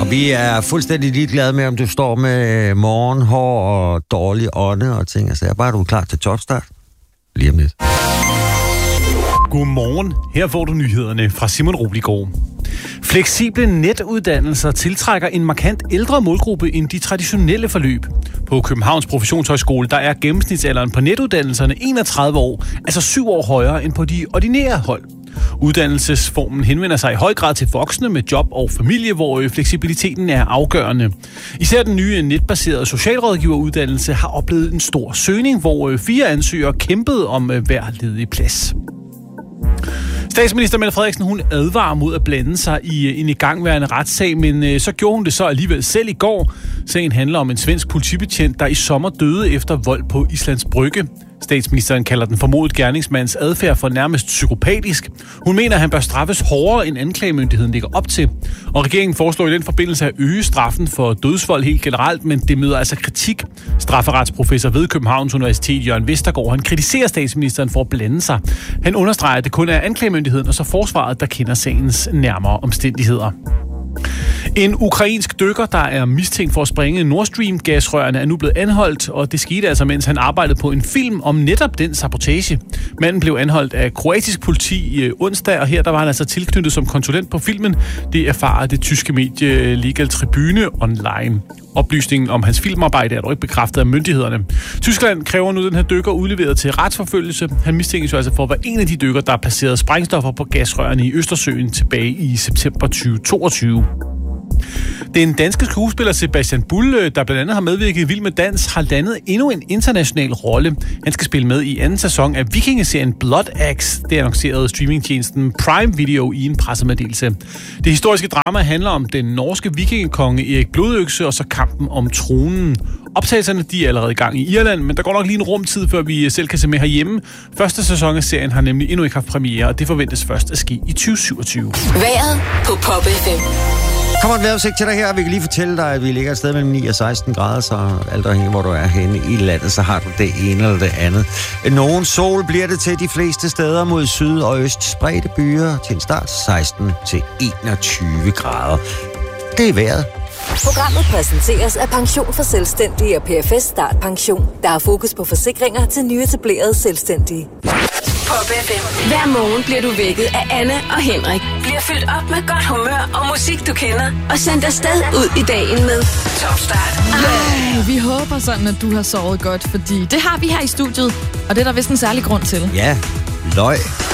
Og vi er fuldstændig ligeglade med, om du står med morgenhår og dårlig ånde og ting. Altså, bare er du klar til topstart. Lige om lidt. Godmorgen. Her får du nyhederne fra Simon Roligård. Fleksible netuddannelser tiltrækker en markant ældre målgruppe end de traditionelle forløb. På Københavns Professionshøjskole, der er gennemsnitsalderen på netuddannelserne 31 år, altså 7 år højere end på de ordinære hold. Uddannelsesformen henvender sig i høj grad til voksne med job og familie, hvor fleksibiliteten er afgørende. Især den nye netbaserede socialrådgiveruddannelse har oplevet en stor søgning, hvor 4 ansøgere kæmpede om hver ledig plads. Statsminister Mette Frederiksen, hun advarer mod at blande sig i en igangværende retssag, men så gjorde hun det så alligevel selv i går. Sagen handler om en svensk politibetjent, der i sommer døde efter vold på Islands Brygge. Statsministeren kalder den formodet gerningsmands adfærd for nærmest psykopatisk. Hun mener, at han bør straffes hårdere, end anklagemyndigheden ligger op til. Og regeringen foreslår i den forbindelse at øge straffen for dødsvold helt generelt, men det møder altså kritik. Strafferetsprofessor ved Københavns Universitet, Jørgen Vestergaard, han kritiserer statsministeren for at blande sig. Han understreger, at det kun er anklagemyndigheden og så forsvaret, der kender sagens nærmere omstændigheder. En ukrainsk dykker, der er mistænkt for at sprænge Nord Stream-gasrørene, er nu blevet anholdt, og det skete altså, mens han arbejdede på en film om netop den sabotage. Manden blev anholdt af kroatisk politi onsdag, og her der var han altså tilknyttet som konsulent på filmen. Det erfarer det tyske medie Legal Tribune online. Oplysningen om hans filmarbejde er dog ikke bekræftet af myndighederne. Tyskland kræver nu den her dykker udleveret til retsforfølgelse. Han mistænkes jo altså for at være en af de dykker, der placerede sprængstoffer på gasrørene i Østersøen tilbage i september 2022. Den danske skuespiller Sebastian Bull, der blandt andet har medvirket i Vild med Dans, har landet endnu en international rolle. Han skal spille med i anden sæson af vikingeserien Blood Axe. Det annoncerede streamingtjenesten Prime Video i en pressemeddelelse. Det historiske drama handler om den norske vikingekonge Erik Blodøkse og så kampen om tronen. Optagelserne de er allerede i gang i Irland, men der går nok lige en rumtid, før vi selv kan se med herhjemme. Første sæson af serien har nemlig endnu ikke haft premiere, og det forventes først at ske i 2027. Vejret på Pop FM. Kommer et vejrudsigt til dig her. Vi kan lige fortælle dig, at vi ligger et sted mellem 9 og 16 grader, så alt afhængig hvor du er henne i landet, så har du det ene eller det andet. Nogen sol bliver det til de fleste steder mod syd og øst. Spredte byer til en start 16 til 21 grader. Det er vejret. Programmet præsenteres af Pension for Selvstændige og PFS Start Pension, der har fokus på forsikringer til nyetablerede selvstændige. Pop FM. Hver morgen bliver du vækket af Anne og Henrik. Bliver fyldt op med godt humør og musik, du kender. Og sendt afsted ud i dagen med Top Start. Vi håber sådan, at du har sovet godt, fordi det har vi her i studiet. Og det er der vist en særlig grund til. Ja, løg.